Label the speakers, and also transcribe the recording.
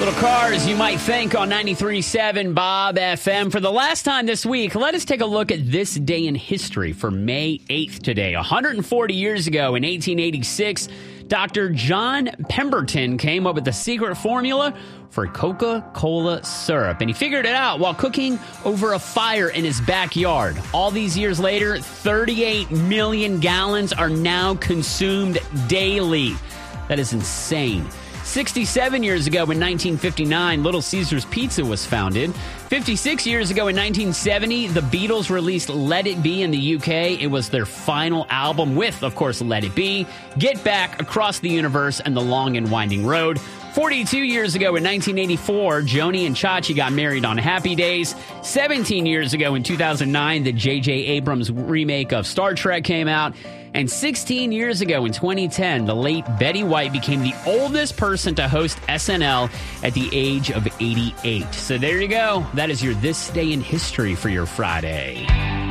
Speaker 1: Little Cars, you might think, on 93.7 Bob FM. For the last time this week, let us take a look at this day in history for May 8th today. 140 years ago, in 1886, Dr. John Pemberton came up with the secret formula for Coca-Cola syrup. And he figured it out while cooking over a fire in his backyard. All these years later, 38 million gallons are now consumed daily. That is insane. 67 years ago in 1959, Little Caesars Pizza was founded. 56 years ago in 1970, the Beatles released Let It Be in the UK. It was their final album with, of course, Let It Be, Get Back, Across the Universe, and The Long and Winding Road. 42 years ago in 1984, Joni and Chachi got married on Happy Days. 17 years ago in 2009, the J.J. Abrams remake of Star Trek came out. And 16 years ago in 2010, the late Betty White became the oldest person to host SNL at the age of 88. So there you go. That is your This Day in History for your Friday.